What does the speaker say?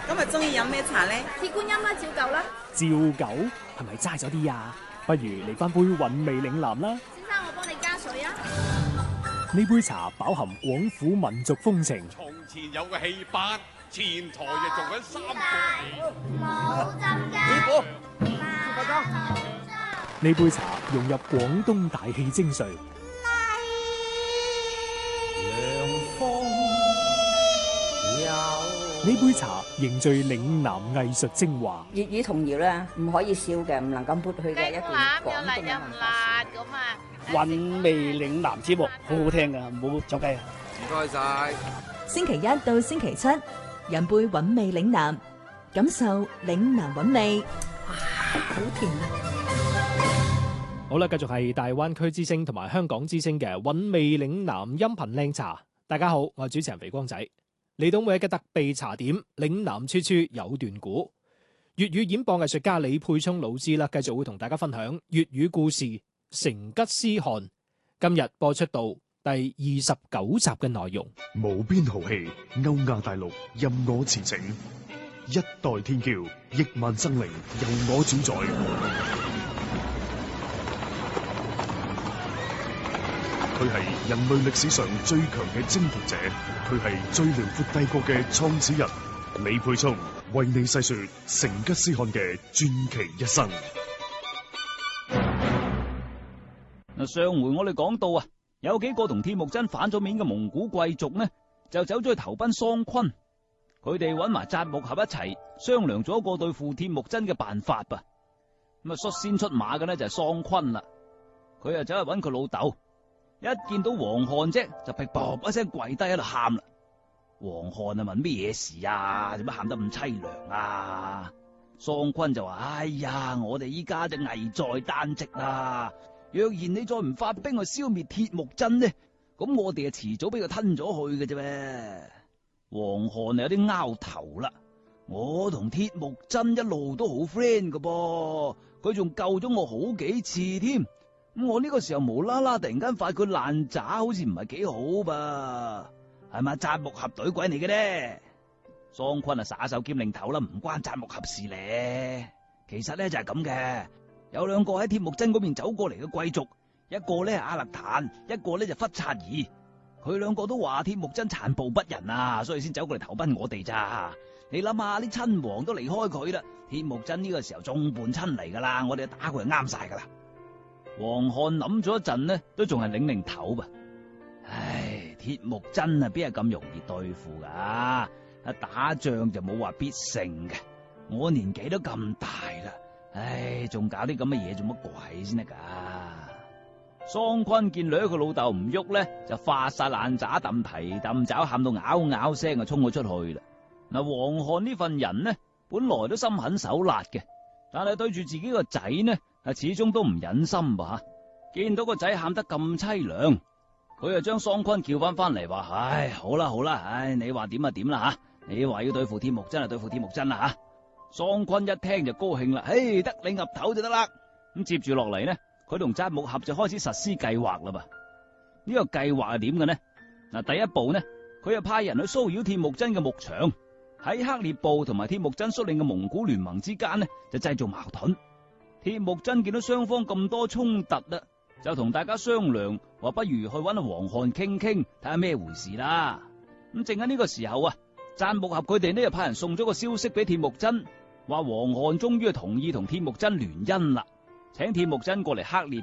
今日中意飲咩茶咧？ 鐵觀音啦，照舊啦。 照舊係咪齋咗啲啊？不如嚟翻杯韻味嶺南啦。 先生，我幫你加水啊。 呢杯茶飽含廣府民族風情。 從前有個戲班，前台就做緊三個冇浸㗎。 呢杯茶融入廣東大氣精髓。呢杯茶凝聚嶺南藝術精華。 粵語童謠咧，唔可以笑嘅，唔能夠抹去嘅一段廣東嘅文化。 韻味嶺南節目好好聽噶，唔好走雞啊！ 唔該晒。 星期一到星期七，飲杯韻味嶺南，感受嶺南韻味。哇，好甜啊！ 好啦，繼續係大灣區之聲同埋香港之聲嘅韻味嶺南音頻靚茶。大家好，我係主持人肥光仔。嚟到每日嘅特備茶點，嶺南處處有段古。粵語演播藝術家李沛聰老師啦，繼續會同大家分享粵語故事《成吉思汗》。今日播出到第29集嘅內容。 無邊豪氣，歐亞大陸任我馳騁，一代天驕，億萬生靈由我主宰。佢係人類歷史上最強嘅征服者，佢係最遼闊帝國嘅創始人。李沛聰為你細說成吉思汗嘅傳奇一生。 嗱，上回我哋講到啊，有幾個同鐵木真反咗面嘅蒙古貴族呢，就走咗去投奔桑昆。佢哋揾埋扎木合一齊商量咗一個對付鐵木真嘅辦法噃。咁啊，率先出馬嘅呢就係桑昆啦。佢啊走去揾佢老豆。一見到黃漢啫，就劈啵一聲跪低喺度喊啦。黃漢啊問咩嘢事啊？做乜喊得咁淒涼啊？桑昆就話：哎呀，我哋依家就危在旦夕啦！若然你再唔發兵去消滅鐵木真呢，咁我哋啊遲早俾佢吞咗去嘅啫咩？黃漢有啲拗頭啦。我同鐵木真一路都好 friend 噶噃，佢仲救咗我好幾次添。咁我呢個時候無啦啦突然間發佢爛渣，好似唔係幾好噃，係咪扎木合隊鬼嚟嘅呢？桑昆啊耍手兼領頭啦，唔關扎木合事咧。其實咧就係咁嘅，有兩個喺鐵木真嗰邊走過嚟嘅貴族，一個咧係阿勒坦，一個咧就忽察兒。佢兩個都話鐵木真殘暴不仁啊，所以先走過嚟投奔我哋咋。你諗下，啲親王都離開佢啦，鐵木真呢個時候眾叛親離噶啦，我哋打佢係啱晒噶啦。黃漢諗咗一陣呢，都仲係擰頭吧。唉，鐵木真啊，邊係咁容易對付噶？打仗就冇話必勝嘅。我年紀都咁大啦，唉，仲搞啲咁嘅嘢做乜鬼先得噶？桑昆見女佢老豆唔喐咧，就發晒爛渣，揼蹄揼爪，喊到嗷嗷聲啊，衝咗出去啦。嗱，黃漢呢份人呢，本來都心狠手辣嘅，但係對住自己個仔呢，始終都唔忍心噃吓。見到個仔喊得咁淒涼，佢就將桑昆叫翻嚟話：唉，好啦好啦，唉，你話點就點啦吓，你話要對付鐵木真就對付鐵木真啦吓。桑昆一聽就高興啦，嘿，得你岌頭就得啦。咁接住落嚟呢，佢同扎木合就開始實施計劃啦噃。呢個計劃係點嘅呢？嗱，第一步呢，佢就派人去騷擾鐵木真嘅牧場，喺克烈部同埋鐵木真率領嘅蒙古聯盟之間呢，就製造矛盾。鐵木真見到雙方咁多衝突啦，就同大家商量，話不如去搵阿黃漢傾傾，睇下咩回事啦。咁正喺呢個時候啊，贊木合佢哋呢就派人送咗個消息俾鐵木真，話黃漢終於同意同鐵木真聯姻啦，請鐵木真過嚟克烈